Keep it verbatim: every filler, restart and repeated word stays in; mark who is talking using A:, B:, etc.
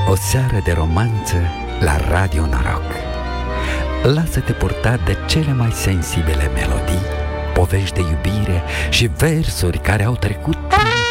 A: O seară de romanță la Radio Noroc. Lasă-te purta de cele mai sensibile melodii, povești de iubire și versuri care au trecut